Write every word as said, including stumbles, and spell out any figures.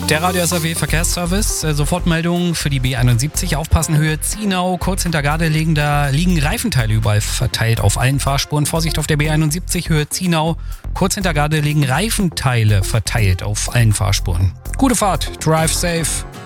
Der Radio S A W Verkehrsservice, äh, Sofortmeldung für die B einundsiebzig. Aufpassen, Höhe Zienau, kurz hinter Garde liegen, da liegen Reifenteile überall verteilt auf allen Fahrspuren. Vorsicht auf der B einundsiebzig, Höhe Zienau, kurz hinter Garde liegen Reifenteile verteilt auf allen Fahrspuren. Gute Fahrt, drive safe.